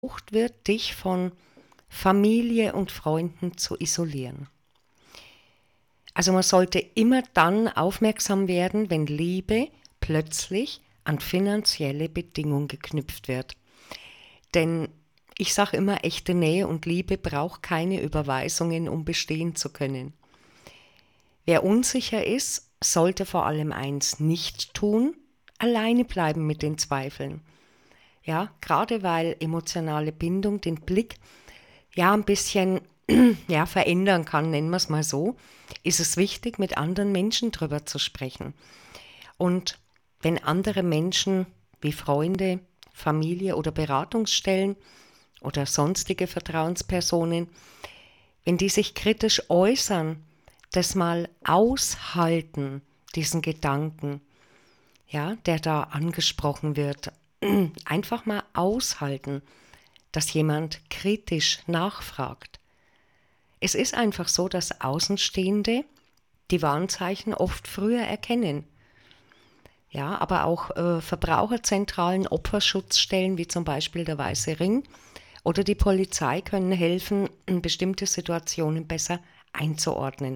wird, dich von Familie und Freunden zu isolieren. Also man sollte immer dann aufmerksam werden, wenn Liebe plötzlich an finanzielle Bedingungen geknüpft wird. Denn ich sage immer, echte Nähe und Liebe braucht keine Überweisungen, um bestehen zu können. Wer unsicher ist, sollte vor allem eins nicht tun: alleine bleiben mit den Zweifeln. Ja, gerade weil emotionale Bindung den Blick ja ein bisschen verändern kann, nennen wir es mal so, ist es wichtig, mit anderen Menschen drüber zu sprechen. Und wenn andere Menschen wie Freunde, Familie oder Beratungsstellen oder sonstige Vertrauenspersonen, wenn die sich kritisch äußern, das mal aushalten, diesen Gedanken, ja, der da angesprochen wird, einfach mal aushalten, dass jemand kritisch nachfragt. Es ist einfach so, dass Außenstehende die Warnzeichen oft früher erkennen. Ja, aber auch Verbraucherzentralen, Opferschutzstellen wie zum Beispiel der Weiße Ring oder die Polizei können helfen, bestimmte Situationen besser einzuordnen.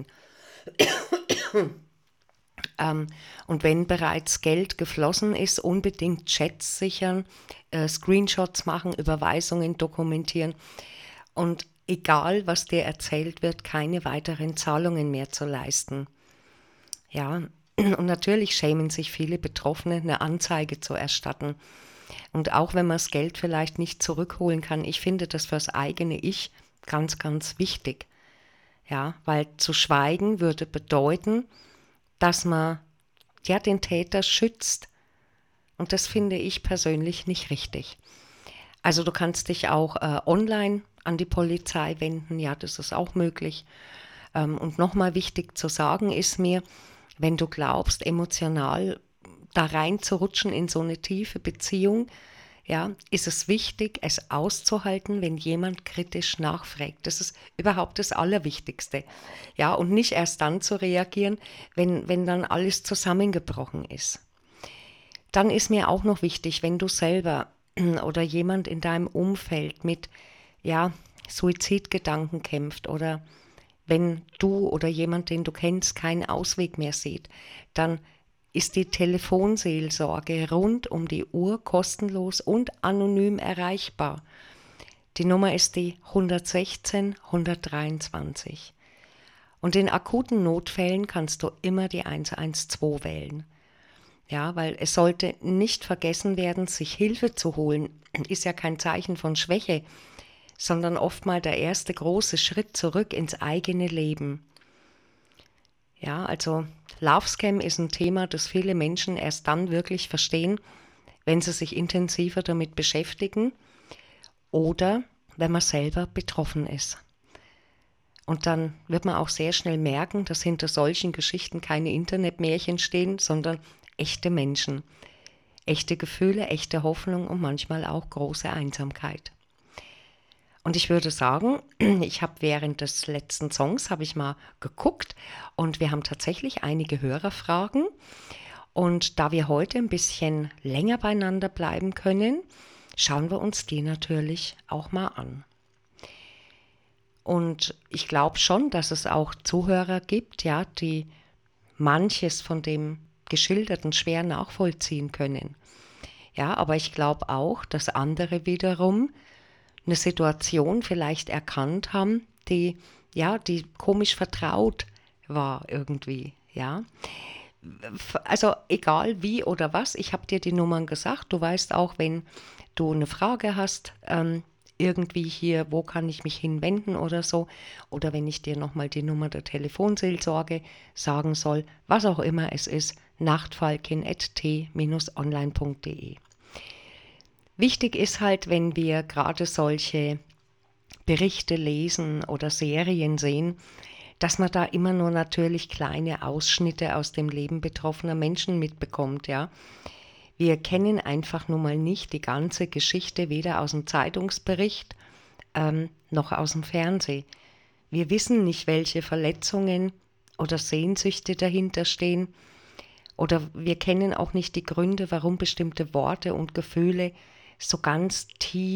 Und wenn bereits Geld geflossen ist, unbedingt Chats sichern, Screenshots machen, Überweisungen dokumentieren und egal, was dir erzählt wird, keine weiteren Zahlungen mehr zu leisten. Ja, und natürlich schämen sich viele Betroffene, eine Anzeige zu erstatten. Und auch wenn man das Geld vielleicht nicht zurückholen kann, ich finde das fürs eigene Ich ganz, ganz wichtig. Ja, weil zu schweigen würde bedeuten, dass man ja den Täter schützt. Und das finde ich persönlich nicht richtig. Also du kannst dich auch online an die Polizei wenden, ja, das ist auch möglich. Und nochmal wichtig zu sagen ist mir, wenn du glaubst, emotional da reinzurutschen in so eine tiefe Beziehung, ja, ist es wichtig, es auszuhalten, wenn jemand kritisch nachfragt. Das ist überhaupt das Allerwichtigste. Ja, und nicht erst dann zu reagieren, wenn dann alles zusammengebrochen ist. Dann ist mir auch noch wichtig, wenn du selber oder jemand in deinem Umfeld mit ja, Suizidgedanken kämpft oder wenn du oder jemand, den du kennst, keinen Ausweg mehr sieht, dann ist die Telefonseelsorge rund um die Uhr kostenlos und anonym erreichbar. Die Nummer ist die 116 123. Und in akuten Notfällen kannst du immer die 112 wählen. Ja, weil es sollte nicht vergessen werden, sich Hilfe zu holen, ist ja kein Zeichen von Schwäche, sondern oft mal der erste große Schritt zurück ins eigene Leben. Ja, also Love Scam ist ein Thema, das viele Menschen erst dann wirklich verstehen, wenn sie sich intensiver damit beschäftigen oder wenn man selber betroffen ist. Und dann wird man auch sehr schnell merken, dass hinter solchen Geschichten keine Internetmärchen stehen, sondern echte Menschen, echte Gefühle, echte Hoffnung und manchmal auch große Einsamkeit. Und ich würde sagen, ich habe während des letzten Songs habe ich mal geguckt und wir haben tatsächlich einige Hörerfragen. Und da wir heute ein bisschen länger beieinander bleiben können, schauen wir uns die natürlich auch mal an. Und ich glaube schon, dass es auch Zuhörer gibt, ja, die manches von dem Geschilderten schwer nachvollziehen können. Ja, aber ich glaube auch, dass andere wiederum eine Situation vielleicht erkannt haben, die komisch vertraut war irgendwie, ja. Also egal wie oder was, ich habe dir die Nummern gesagt. Du weißt auch, wenn du eine Frage hast, irgendwie hier, wo kann ich mich hinwenden oder so, oder wenn ich dir nochmal die Nummer der Telefonseelsorge sagen soll, was auch immer es ist, nachtfalkin@t-online.de. Wichtig ist halt, wenn wir gerade solche Berichte lesen oder Serien sehen, dass man da immer nur natürlich kleine Ausschnitte aus dem Leben betroffener Menschen mitbekommt, ja. Wir kennen einfach nun mal nicht die ganze Geschichte, weder aus dem Zeitungsbericht noch aus dem Fernsehen. Wir wissen nicht, welche Verletzungen oder Sehnsüchte dahinter stehen. Oder wir kennen auch nicht die Gründe, warum bestimmte Worte und Gefühle so ganz tief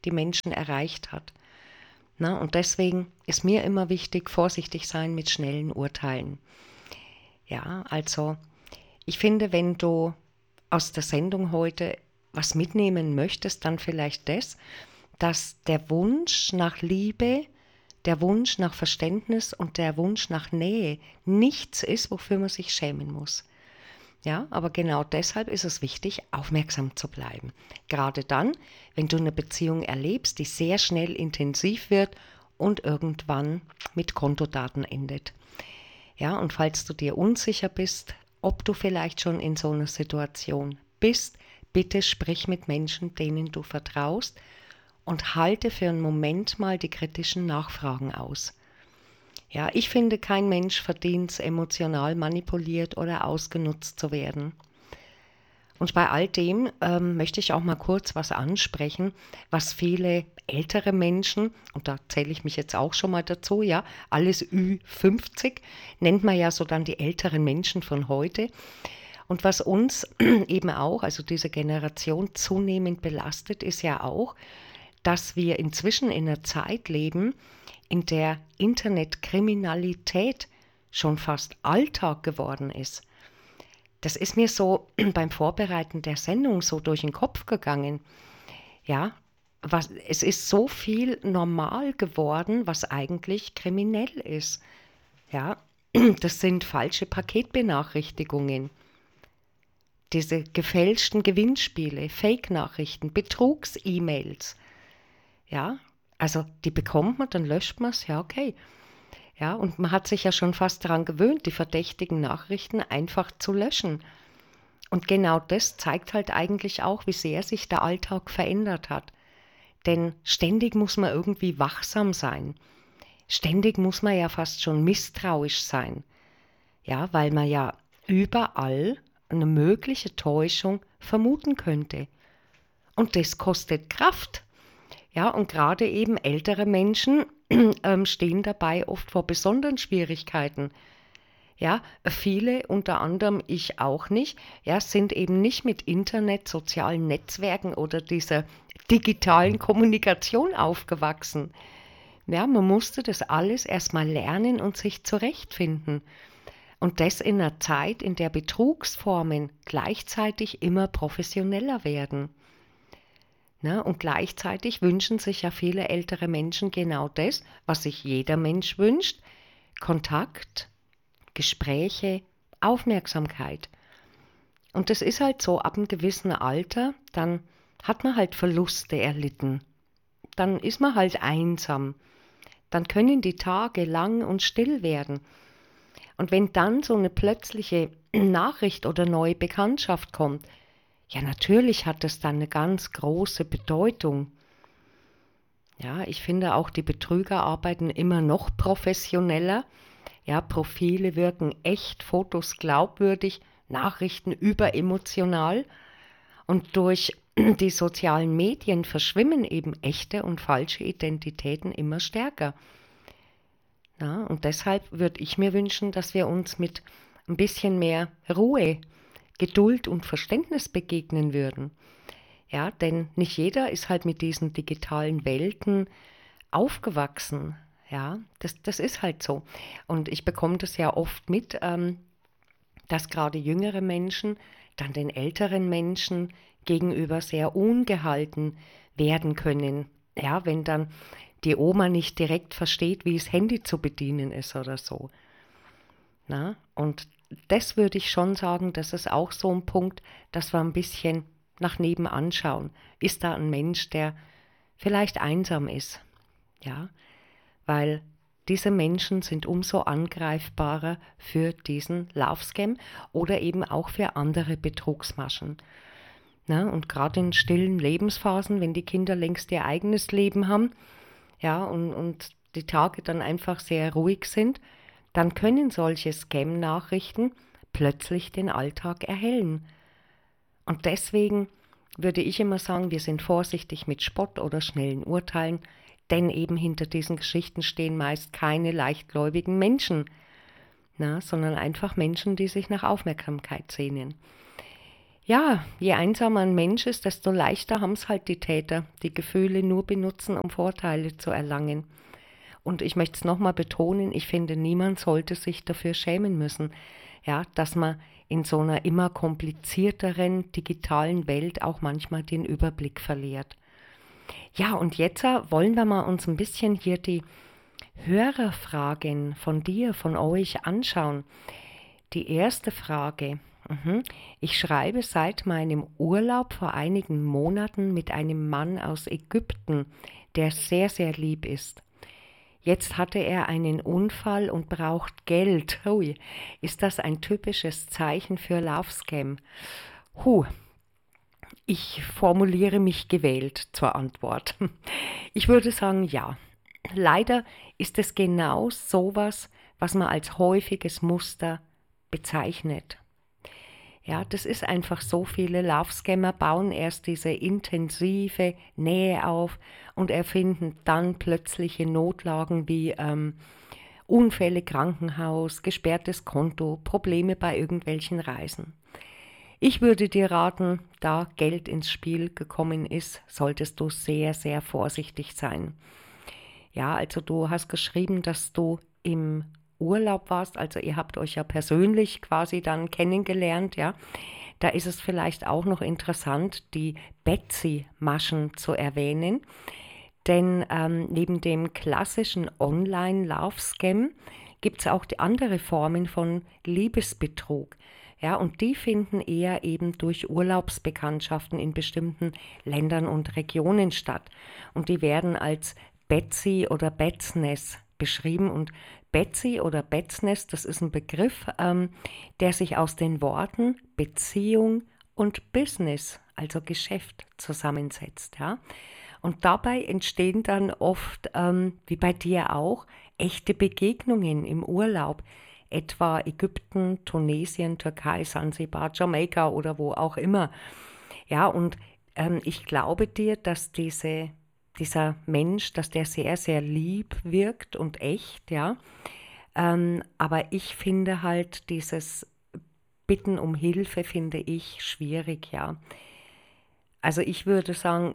die Menschen erreicht hat. Na, und deswegen ist mir immer wichtig, vorsichtig sein mit schnellen Urteilen. Ja, also ich finde, wenn du aus der Sendung heute was mitnehmen möchtest, dann vielleicht das, dass der Wunsch nach Liebe, der Wunsch nach Verständnis und der Wunsch nach Nähe nichts ist, wofür man sich schämen muss. Ja, aber genau deshalb ist es wichtig, aufmerksam zu bleiben. Gerade dann, wenn du eine Beziehung erlebst, die sehr schnell intensiv wird und irgendwann mit Kontodaten endet. Ja, und falls du dir unsicher bist, ob du vielleicht schon in so einer Situation bist, bitte sprich mit Menschen, denen du vertraust und halte für einen Moment mal die kritischen Nachfragen aus. Ja, ich finde, kein Mensch verdient es, emotional manipuliert oder ausgenutzt zu werden. Und bei all dem möchte ich auch mal kurz was ansprechen, was viele ältere Menschen, und da zähle ich mich jetzt auch schon mal dazu, ja, alles Ü50, nennt man ja so dann die älteren Menschen von heute. Und was uns eben auch, also diese Generation zunehmend belastet, ist ja auch, dass wir inzwischen in einer Zeit leben, in der Internetkriminalität schon fast Alltag geworden ist. Das ist mir so beim Vorbereiten der Sendung so durch den Kopf gegangen. Ja, es ist so viel normal geworden, was eigentlich kriminell ist. Ja, das sind falsche Paketbenachrichtigungen, diese gefälschten Gewinnspiele, Fake-Nachrichten, Betrugs-E-Mails. Ja, also die bekommt man, dann löscht man es, ja okay. Ja, und man hat sich ja schon fast daran gewöhnt, die verdächtigen Nachrichten einfach zu löschen. Und genau das zeigt halt eigentlich auch, wie sehr sich der Alltag verändert hat. Denn ständig muss man irgendwie wachsam sein. Ständig muss man ja fast schon misstrauisch sein. Ja, weil man ja überall eine mögliche Täuschung vermuten könnte. Und das kostet Kraft. Ja, und gerade eben ältere Menschen stehen dabei oft vor besonderen Schwierigkeiten. Ja, viele, unter anderem ich auch nicht, ja, sind eben nicht mit Internet, sozialen Netzwerken oder dieser digitalen Kommunikation aufgewachsen. Ja, man musste das alles erstmal lernen und sich zurechtfinden. Und das in einer Zeit, in der Betrugsformen gleichzeitig immer professioneller werden. Ne? Und gleichzeitig wünschen sich ja viele ältere Menschen genau das, was sich jeder Mensch wünscht: Kontakt, Gespräche, Aufmerksamkeit. Und das ist halt so, ab einem gewissen Alter, dann hat man halt Verluste erlitten. Dann ist man halt einsam. Dann können die Tage lang und still werden. Und wenn dann so eine plötzliche Nachricht oder neue Bekanntschaft kommt, ja, natürlich hat das dann eine ganz große Bedeutung. Ja, ich finde auch, die Betrüger arbeiten immer noch professioneller. Ja, Profile wirken echt, Fotos glaubwürdig, Nachrichten überemotional. Und durch die sozialen Medien verschwimmen eben echte und falsche Identitäten immer stärker. Ja, und deshalb würde ich mir wünschen, dass wir uns mit ein bisschen mehr Ruhe, Geduld und Verständnis begegnen würden. Ja, denn nicht jeder ist halt mit diesen digitalen Welten aufgewachsen. Ja, das ist halt so. Und ich bekomme das ja oft mit, dass gerade jüngere Menschen dann den älteren Menschen gegenüber sehr ungehalten werden können. Ja, wenn dann die Oma nicht direkt versteht, wie das Handy zu bedienen ist oder so. Na, und das würde ich schon sagen, das ist auch so ein Punkt, dass wir ein bisschen nach nebenan schauen. Ist da ein Mensch, der vielleicht einsam ist? Ja, weil diese Menschen sind umso angreifbarer für diesen Love-Scam oder eben auch für andere Betrugsmaschen. Na, und gerade in stillen Lebensphasen, wenn die Kinder längst ihr eigenes Leben haben, ja, und die Tage dann einfach sehr ruhig sind, dann können solche Scam-Nachrichten plötzlich den Alltag erhellen. Und deswegen würde ich immer sagen, wir sind vorsichtig mit Spott oder schnellen Urteilen, denn eben hinter diesen Geschichten stehen meist keine leichtgläubigen Menschen, sondern einfach Menschen, die sich nach Aufmerksamkeit sehnen. Ja, je einsamer ein Mensch ist, desto leichter haben es halt die Täter, die Gefühle nur benutzen, um Vorteile zu erlangen. Und ich möchte es nochmal betonen, ich finde, niemand sollte sich dafür schämen müssen, ja, dass man in so einer immer komplizierteren digitalen Welt auch manchmal den Überblick verliert. Ja, und jetzt wollen wir mal uns ein bisschen hier die Hörerfragen von dir, von euch anschauen. Die erste Frage. Ich schreibe seit meinem Urlaub vor einigen Monaten mit einem Mann aus Ägypten, der sehr, sehr lieb ist. Jetzt hatte er einen Unfall und braucht Geld. Hui, ist das ein typisches Zeichen für Love Scam? Ich formuliere mich gewählt zur Antwort. Ich würde sagen, ja. Leider ist es genau sowas, was man als häufiges Muster bezeichnet. Ja, das ist einfach so, viele Love-Scammer bauen erst diese intensive Nähe auf und erfinden dann plötzliche Notlagen wie Unfälle, Krankenhaus, gesperrtes Konto, Probleme bei irgendwelchen Reisen. Ich würde dir raten, da Geld ins Spiel gekommen ist, solltest du sehr, sehr vorsichtig sein. Ja, also du hast geschrieben, dass du im Urlaub warst, also ihr habt euch ja persönlich quasi dann kennengelernt, ja. Da ist es vielleicht auch noch interessant, die Betsy-Maschen zu erwähnen, denn neben dem klassischen Online-Love-Scam gibt es auch die andere Formen von Liebesbetrug. Ja, und die finden eher eben durch Urlaubsbekanntschaften in bestimmten Ländern und Regionen statt. Und die werden als Betsy oder Betsness beschrieben. Und Betsy oder Betsness, das ist ein Begriff, der sich aus den Worten Beziehung und Business, also Geschäft, zusammensetzt. Ja? Und dabei entstehen dann oft, wie bei dir auch, echte Begegnungen im Urlaub, etwa Ägypten, Tunesien, Türkei, Sansibar, Jamaika oder wo auch immer. Ja, und ich glaube dir, dass dieser Mensch, dass der sehr, sehr lieb wirkt und echt, ja. Aber ich finde halt dieses Bitten um Hilfe, finde ich schwierig, ja. Also ich würde sagen,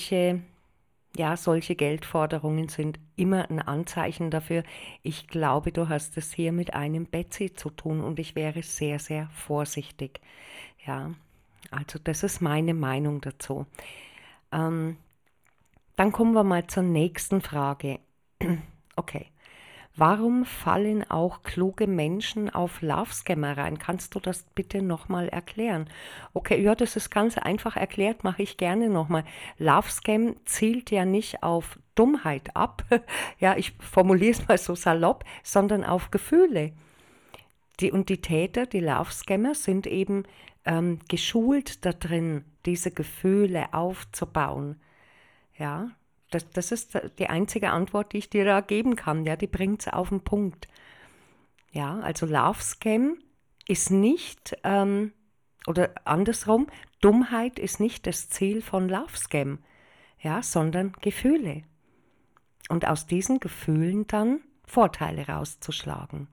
solche Geldforderungen sind immer ein Anzeichen dafür. Ich glaube, du hast es hier mit einem Betsy zu tun und ich wäre sehr, sehr vorsichtig. Ja, also das ist meine Meinung dazu. Ähm, Dann kommen wir mal zur nächsten Frage. Okay. Warum fallen auch kluge Menschen auf Love-Scammer rein? Kannst du das bitte nochmal erklären? Okay, ja, das ist ganz einfach erklärt, mache ich gerne nochmal. Love-Scam zielt ja nicht auf Dummheit ab, ja, ich formuliere es mal so salopp, sondern auf Gefühle. Die Täter, die Love-Scammer, sind eben geschult da drin, diese Gefühle aufzubauen. Ja, das ist die einzige Antwort, die ich dir da geben kann. Ja, die bringt es auf den Punkt. Ja, also Love Scam ist nicht, oder andersrum, Dummheit ist nicht das Ziel von Love Scam, ja, sondern Gefühle. Und aus diesen Gefühlen dann Vorteile rauszuschlagen.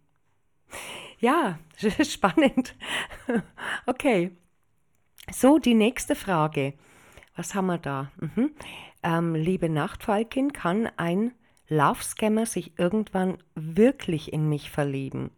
Ja, spannend. Okay, so die nächste Frage. Was haben wir da? Liebe Nachtfalkin, kann ein Love-Scammer sich irgendwann wirklich in mich verlieben?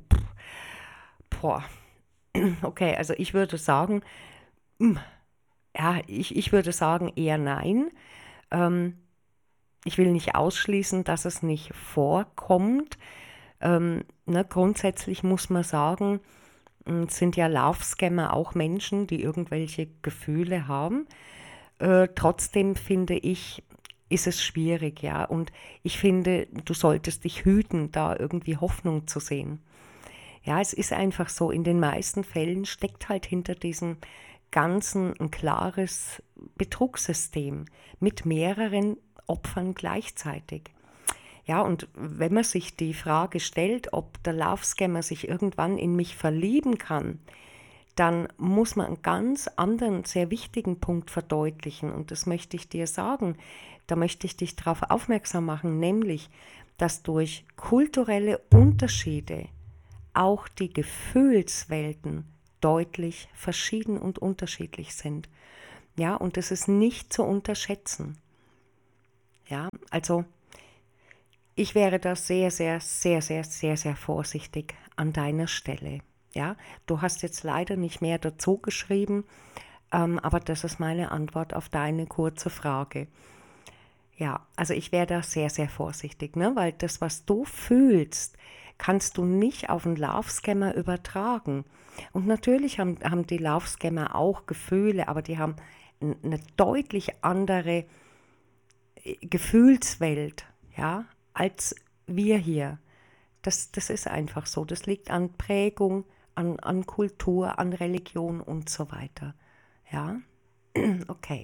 Boah. Okay, also ich würde sagen, ja, ich würde sagen eher nein. Ähm, Ich will nicht ausschließen, dass es nicht vorkommt. Grundsätzlich muss man sagen, sind ja Love-Scammer auch Menschen, die irgendwelche Gefühle haben. Trotzdem finde ich, ist es schwierig, ja. Und ich finde, du solltest dich hüten, da irgendwie Hoffnung zu sehen. Ja, es ist einfach so, in den meisten Fällen steckt halt hinter diesem Ganzen ein klares Betrugssystem mit mehreren Opfern gleichzeitig. Ja, und wenn man sich die Frage stellt, ob der Love-Scammer sich irgendwann in mich verlieben kann, dann muss man einen ganz anderen, sehr wichtigen Punkt verdeutlichen. Und das möchte ich dir sagen. Da möchte ich dich darauf aufmerksam machen, nämlich, dass durch kulturelle Unterschiede auch die Gefühlswelten deutlich verschieden und unterschiedlich sind. Ja, und das ist nicht zu unterschätzen. Ja, also ich wäre da sehr, sehr, sehr, sehr, sehr, sehr vorsichtig an deiner Stelle. Ja, du hast jetzt leider nicht mehr dazu geschrieben, aber das ist meine Antwort auf deine kurze Frage. Ja, also ich wäre da sehr, sehr vorsichtig, ne? Weil das, was du fühlst, kannst du nicht auf einen Love-Scammer übertragen. Und natürlich haben die Love-Scammer auch Gefühle, aber die haben eine deutlich andere Gefühlswelt, ja, als wir hier. Das ist einfach so. Das liegt an Prägung, an Kultur, an Religion und so weiter. Ja, okay.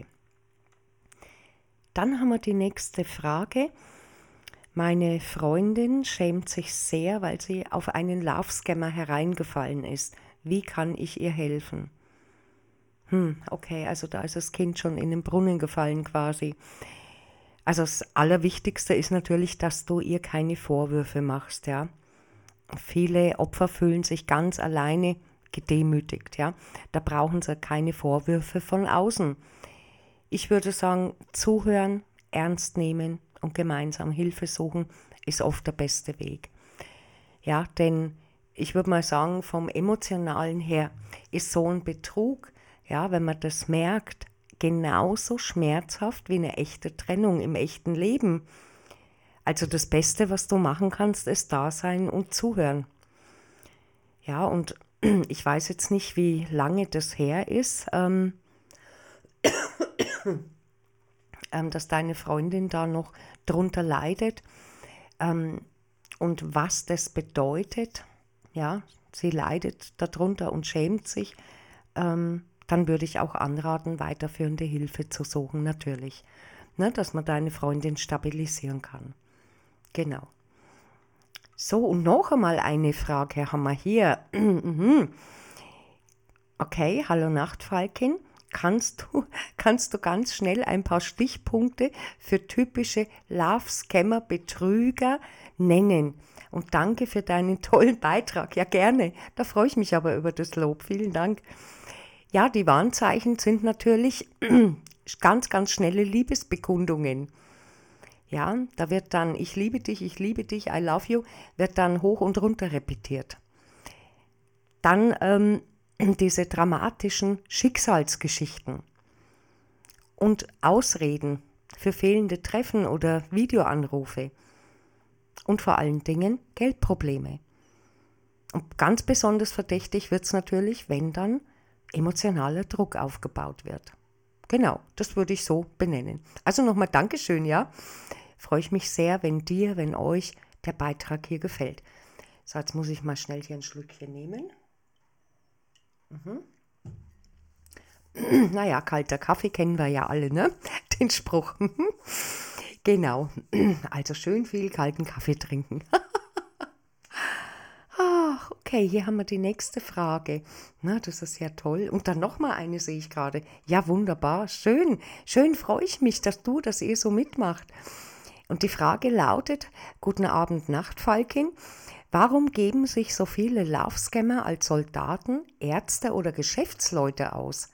Dann haben wir die nächste Frage. Meine Freundin schämt sich sehr, weil sie auf einen Love-Scammer hereingefallen ist. Wie kann ich ihr helfen? Okay, also da ist das Kind schon in den Brunnen gefallen quasi. Also das Allerwichtigste ist natürlich, dass du ihr keine Vorwürfe machst, ja. Viele Opfer fühlen sich ganz alleine gedemütigt, ja. Da brauchen sie keine Vorwürfe von außen. Ich würde sagen, zuhören, ernst nehmen und gemeinsam Hilfe suchen ist oft der beste Weg. Ja, denn ich würde mal sagen, vom Emotionalen her ist so ein Betrug, ja, wenn man das merkt, genauso schmerzhaft wie eine echte Trennung im echten Leben. Also das Beste, was du machen kannst, ist da sein und zuhören. Ja, und ich weiß jetzt nicht, wie lange das her ist, dass deine Freundin da noch drunter leidet und was das bedeutet. Ja, sie leidet darunter und schämt sich. Dann würde ich auch anraten, weiterführende Hilfe zu suchen, natürlich. Ne, dass man deine Freundin stabilisieren kann. Genau. So, und noch einmal eine Frage haben wir hier. Okay, hallo Nachtfalkin. Kannst du ganz schnell ein paar Stichpunkte für typische Love-Scammer-Betrüger nennen? Und danke für deinen tollen Beitrag. Ja, gerne. Da freue ich mich aber über das Lob. Vielen Dank. Ja, die Warnzeichen sind natürlich ganz, ganz schnelle Liebesbekundungen. Ja, da wird dann ich liebe dich, I love you, wird dann hoch und runter repetiert. Dann diese dramatischen Schicksalsgeschichten und Ausreden für fehlende Treffen oder Videoanrufe und vor allen Dingen Geldprobleme. Und ganz besonders verdächtig wird es natürlich, wenn dann emotionaler Druck aufgebaut wird. Genau, das würde ich so benennen. Also nochmal Dankeschön, ja. Freue ich mich sehr, wenn euch der Beitrag hier gefällt. So, jetzt muss ich mal schnell hier ein Schlückchen nehmen. Naja, kalter Kaffee kennen wir ja alle, ne? Den Spruch. Genau. Also schön viel kalten Kaffee trinken. Ach, okay, hier haben wir die nächste Frage. Na, das ist ja toll. Und dann nochmal eine sehe ich gerade. Ja, wunderbar. Schön. Schön freue ich mich, dass ihr so mitmacht. Und die Frage lautet, guten Abend, Nachtfalkin. Warum geben sich so viele Love-Scammer als Soldaten, Ärzte oder Geschäftsleute aus?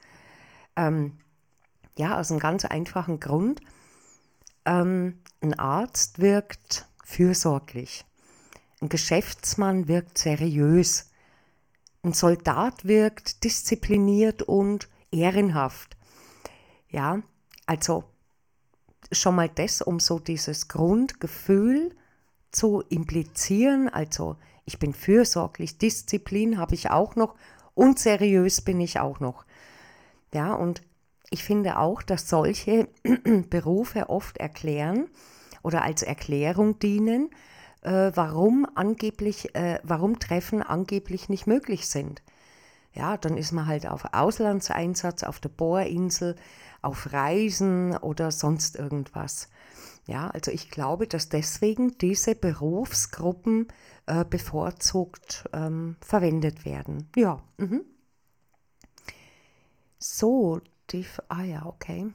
Ja, aus einem ganz einfachen Grund. Ein Arzt wirkt fürsorglich. Ein Geschäftsmann wirkt seriös. Ein Soldat wirkt diszipliniert und ehrenhaft. Ja, also schon mal das, um so dieses Grundgefühl zu implizieren. Also ich bin fürsorglich, Disziplin habe ich auch noch und seriös bin ich auch noch. Ja, und ich finde auch, dass solche Berufe oft erklären oder als Erklärung dienen, warum Treffen angeblich nicht möglich sind. Ja, dann ist man halt auf Auslandseinsatz, auf der Bohrinsel, auf Reisen oder sonst irgendwas. Ja, also ich glaube, dass deswegen diese Berufsgruppen bevorzugt verwendet werden. Ja. So, ja, okay.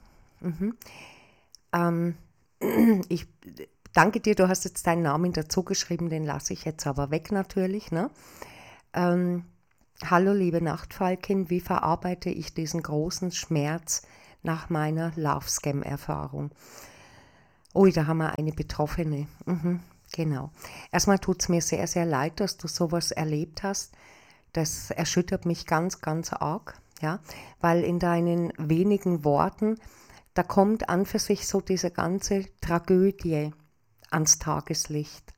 Ich danke dir, du hast jetzt deinen Namen dazu geschrieben, den lasse ich jetzt aber weg natürlich. Ne? Hallo liebe Nachtfalkin, wie verarbeite ich diesen großen Schmerz nach meiner Love-Scam-Erfahrung? Ui, da haben wir eine Betroffene. Genau. Erstmal tut es mir sehr, sehr leid, dass du sowas erlebt hast. Das erschüttert mich ganz, ganz arg, ja, weil in deinen wenigen Worten, da kommt an für sich so diese ganze Tragödie ans Tageslicht.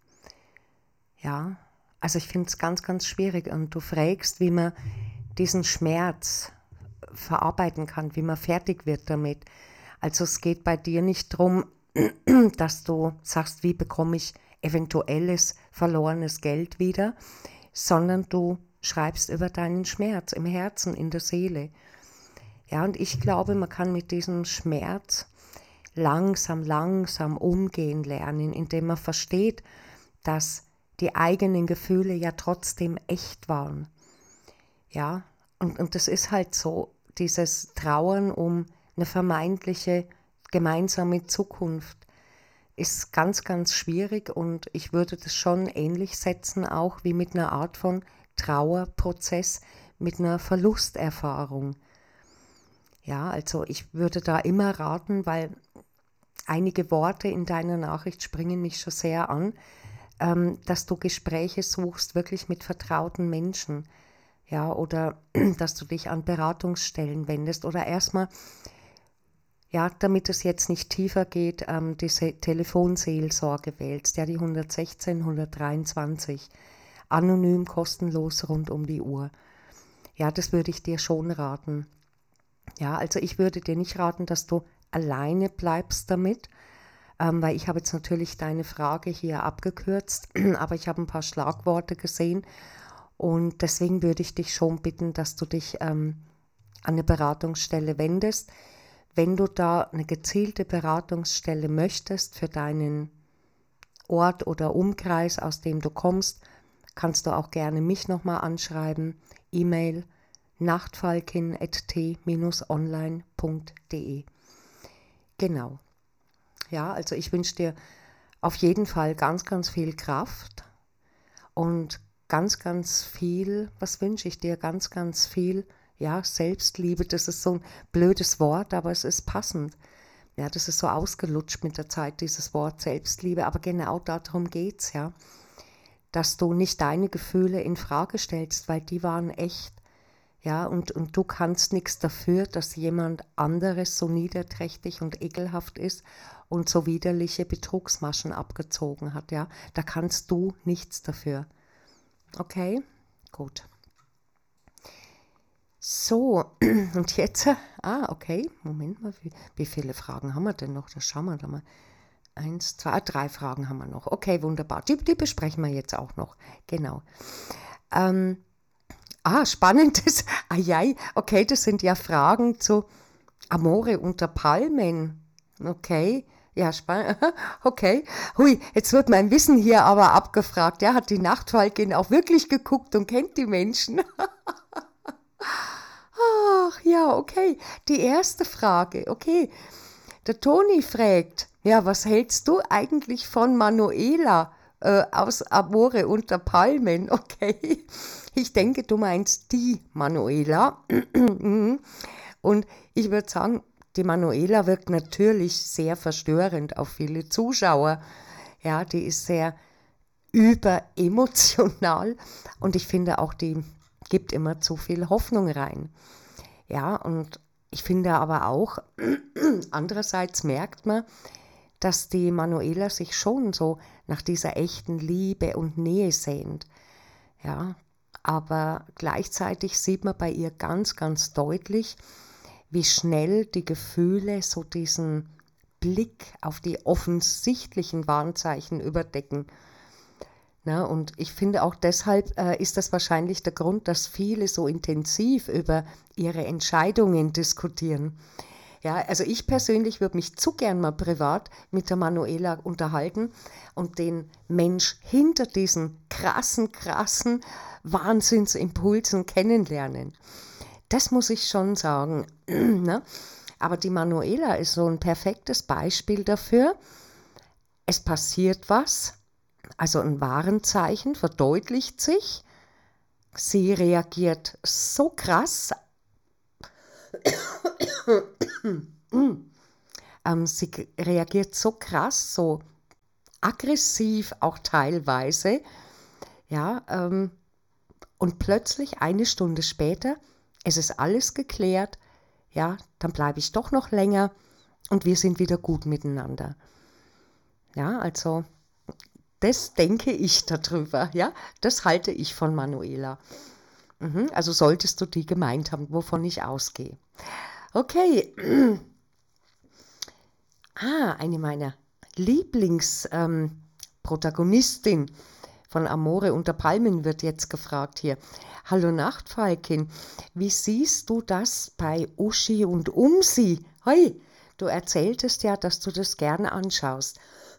Ja, also ich finde es ganz, ganz schwierig und du fragst, wie man diesen Schmerz verarbeiten kann, wie man fertig wird damit. Also es geht bei dir nicht darum, dass du sagst, wie bekomme ich eventuelles verlorenes Geld wieder, sondern du schreibst über deinen Schmerz im Herzen, in der Seele. Ja, und ich glaube, man kann mit diesem Schmerz langsam, langsam umgehen lernen, indem man versteht, dass die eigenen Gefühle ja trotzdem echt waren. Ja, und das ist halt so, dieses Trauern um eine vermeintliche gemeinsame Zukunft ist ganz, ganz schwierig und ich würde das schon ähnlich setzen, auch wie mit einer Art von Trauerprozess, mit einer Verlusterfahrung. Ja, also ich würde da immer raten, weil einige Worte in deiner Nachricht springen mich schon sehr an, dass du Gespräche suchst, wirklich mit vertrauten Menschen, ja, oder dass du dich an Beratungsstellen wendest oder erstmal, ja, damit es jetzt nicht tiefer geht, diese Telefonseelsorge wählst, ja, die 116, 123, anonym, kostenlos, rund um die Uhr. Ja, das würde ich dir schon raten. Ja, also ich würde dir nicht raten, dass du alleine bleibst damit, weil ich habe jetzt natürlich deine Frage hier abgekürzt, aber ich habe ein paar Schlagworte gesehen und deswegen würde ich dich schon bitten, dass du dich an eine Beratungsstelle wendest. Wenn du da eine gezielte Beratungsstelle möchtest für deinen Ort oder Umkreis, aus dem du kommst, kannst du auch gerne mich nochmal anschreiben. E-Mail nachtfalkin@t-online.de. Genau. Ja, also ich wünsche dir auf jeden Fall ganz, ganz viel Kraft und ganz, ganz viel, was wünsche ich dir? Ganz, ganz viel, ja, Selbstliebe, das ist so ein blödes Wort, aber es ist passend. Ja, das ist so ausgelutscht mit der Zeit, dieses Wort Selbstliebe, aber genau darum geht's, ja. Dass du nicht deine Gefühle in Frage stellst, weil die waren echt. Ja, und du kannst nichts dafür, dass jemand anderes so niederträchtig und ekelhaft ist und so widerliche Betrugsmaschen abgezogen hat, ja. Da kannst du nichts dafür. Okay? Gut. So, und jetzt, okay, Moment mal, wie viele Fragen haben wir denn noch? Das schauen wir da mal. 1, 2, 3 Fragen haben wir noch. Okay, wunderbar. Die besprechen wir jetzt auch noch. Genau. Spannendes. Ajai, okay, das sind ja Fragen zu Amore unter Palmen. Okay, ja, spannend. Okay, hui, jetzt wird mein Wissen hier aber abgefragt. Ja, hat die Nachtfalkin auch wirklich geguckt und kennt die Menschen? Ach, ja, okay. Die erste Frage, okay. Der Toni fragt, ja, was hältst du eigentlich von Manuela aus Amore unter Palmen? Okay, ich denke, du meinst die Manuela. Und ich würde sagen, die Manuela wirkt natürlich sehr verstörend auf viele Zuschauer. Ja, die ist sehr überemotional und ich finde auch, die gibt immer zu viel Hoffnung rein. Ja, und ich finde aber auch, andererseits merkt man, dass die Manuela sich schon so nach dieser echten Liebe und Nähe sehnt. Ja, aber gleichzeitig sieht man bei ihr ganz, ganz deutlich, wie schnell die Gefühle so diesen Blick auf die offensichtlichen Warnzeichen überdecken. Na, und ich finde auch deshalb ist das wahrscheinlich der Grund, dass viele so intensiv über ihre Entscheidungen diskutieren. Ja, also ich persönlich würde mich zu gern mal privat mit der Manuela unterhalten und den Mensch hinter diesen krassen Wahnsinnsimpulsen kennenlernen. Das muss ich schon sagen. Ne? Aber die Manuela ist so ein perfektes Beispiel dafür. Es passiert was, also ein Warenzeichen verdeutlicht sich, Sie reagiert so krass, sie reagiert so krass, so aggressiv auch teilweise, ja, und plötzlich eine Stunde später, es ist alles geklärt, ja, dann bleibe ich doch noch länger und wir sind wieder gut miteinander. Ja, also das denke ich darüber, ja, das halte ich von Manuela. Also solltest du die gemeint haben, wovon ich ausgehe. Okay, eine meiner Lieblingsprotagonistin von Amore unter Palmen wird jetzt gefragt hier. Hallo Nachtfalkin, wie siehst du das bei Uschi und Umsi? Hoi, du erzähltest ja, dass du das gerne anschaust.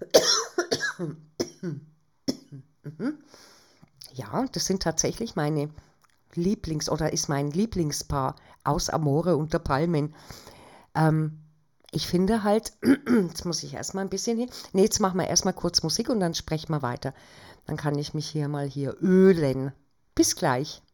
Ja, das sind tatsächlich meine ist mein Lieblingspaar aus Amore unter Palmen. Ich finde halt, jetzt muss ich erstmal ein bisschen hier. Nee, jetzt machen wir erstmal kurz Musik und dann sprechen wir weiter. Dann kann ich mich hier mal ölen. Bis gleich.